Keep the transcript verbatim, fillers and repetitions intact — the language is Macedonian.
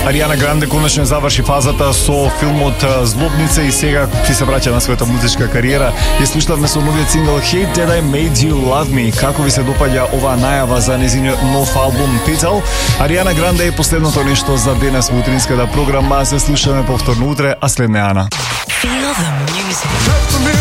Ариана Гранде конечно заврши фазата со филмот Злобница и сега ти се враќа на својата музичка кариера. Ја слушнавме со новиот сингл Hate That I Made You Love Me. Како ви се допаѓа оваа најава за нејзиниот нов албум Тител? Ариана Гранде е последното нешто за денес во утринската програма. Се слушаме повторно утре, а след неа Ана. Feel the music.